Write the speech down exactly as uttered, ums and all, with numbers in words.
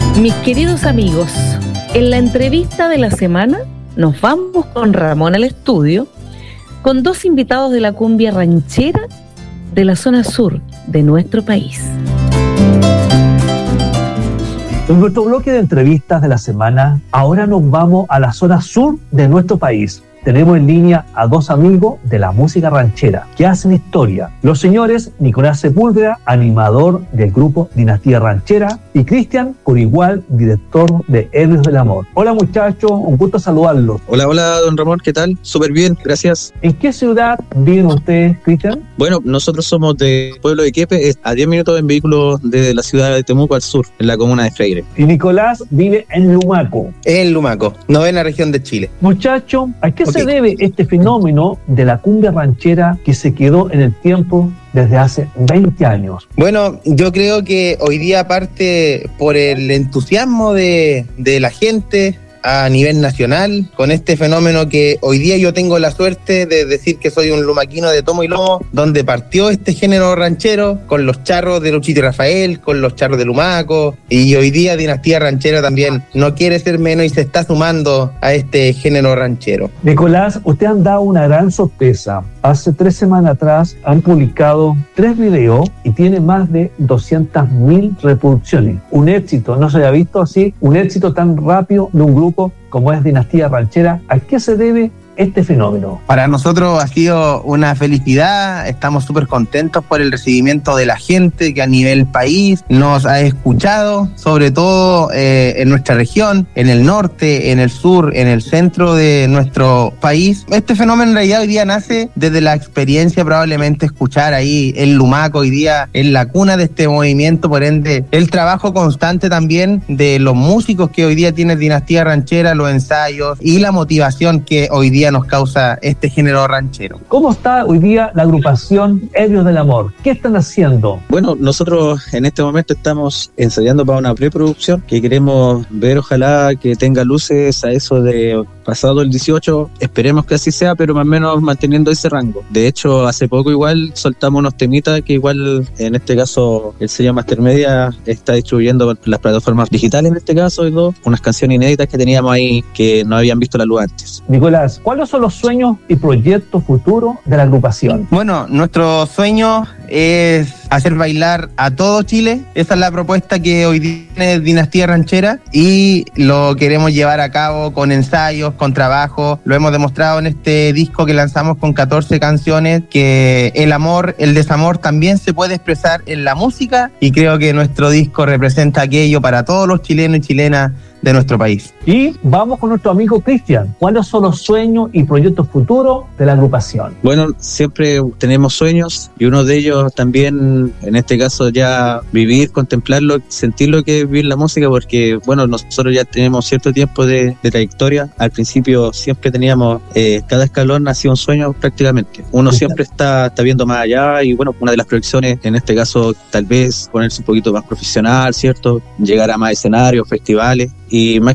Mis queridos amigos, en la entrevista de la semana nos vamos con Ramón al estudio, con dos invitados de la cumbia ranchera de la zona sur de nuestro país. En nuestro bloque de entrevistas de la semana, ahora nos vamos a la zona sur de nuestro país. Tenemos en línea a dos amigos de la música ranchera que hacen historia. Los señores Nicolás Sepúlveda, animador del grupo Dinastía Ranchera, y Cristian Curigual, director de Héroes del Amor. Hola muchachos, un gusto saludarlos. Hola, hola don Ramón, ¿qué tal? Súper bien, gracias. ¿En qué ciudad viven ustedes, Cristian? Bueno, nosotros somos de Pueblo de Quepe, a diez minutos en vehículo de la ciudad de Temuco al sur, en la comuna de Freire. Y Nicolás vive en Lumaco. En Lumaco, novena región de Chile. Muchachos, ¿a qué Okay. se debe este fenómeno de la cumbia ranchera que se quedó en el tiempo desde hace veinte años? Bueno, yo creo que hoy día parte por el entusiasmo de, de la gente a nivel nacional, con este fenómeno que hoy día yo tengo la suerte de decir que soy un lumaquino de tomo y lomo, donde partió este género ranchero con los charros de Luchito y Rafael, con los charros de Lumaco, y hoy día Dinastía Ranchera también no quiere ser menos y se está sumando a este género ranchero. Nicolás, usted han dado una gran sorpresa. Hace tres semanas atrás han publicado tres videos y tiene más de doscientas mil reproducciones. Un éxito, no se había visto así, un éxito tan rápido de un grupo como es Dinastía Ranchera. ¿A qué se debe este fenómeno? Para nosotros ha sido una felicidad, estamos súper contentos por el recibimiento de la gente que a nivel país nos ha escuchado, sobre todo eh, en nuestra región, en el norte, en el sur, en el centro de nuestro país. Este fenómeno en realidad hoy día nace desde la experiencia, probablemente escuchar ahí el Lumaco hoy día en la cuna de este movimiento, por ende el trabajo constante también de los músicos que hoy día tiene Dinastía Ranchera, los ensayos y la motivación que hoy día nos causa este género ranchero. ¿Cómo está hoy día la agrupación Héroes del Amor? ¿Qué están haciendo? Bueno, nosotros en este momento estamos ensayando para una preproducción que queremos ver, ojalá que tenga luces a eso de pasado el dieciocho, esperemos que así sea, pero más o menos manteniendo ese rango. De hecho, hace poco igual soltamos unos temitas que igual, en este caso, el sello Mastermedia está distribuyendo las plataformas digitales, en este caso, y dos, unas canciones inéditas que teníamos ahí que no habían visto la luz antes. Nicolás, ¿cuáles son los sueños y proyectos futuros de la agrupación? Bueno, nuestro sueño es hacer bailar a todo Chile. Esa es la propuesta que hoy tiene Dinastía Ranchera y lo queremos llevar a cabo con ensayos, con trabajo. Lo hemos demostrado en este disco que lanzamos con catorce canciones, que el amor, el desamor también se puede expresar en la música, y creo que nuestro disco representa aquello para todos los chilenos y chilenas de nuestro país. Y vamos con nuestro amigo Cristian. ¿Cuáles son los sueños y proyectos futuros de la agrupación? Bueno, siempre tenemos sueños y uno de ellos también, en este caso, ya vivir, contemplarlo, sentir lo que es vivir la música, porque bueno, nosotros ya tenemos cierto tiempo de, de trayectoria. Al principio siempre teníamos, eh, cada escalón ha sido un sueño prácticamente. Uno siempre está, está viendo más allá, y bueno, una de las proyecciones, en este caso, tal vez ponerse un poquito más profesional, ¿cierto? Llegar a más escenarios, festivales. Y más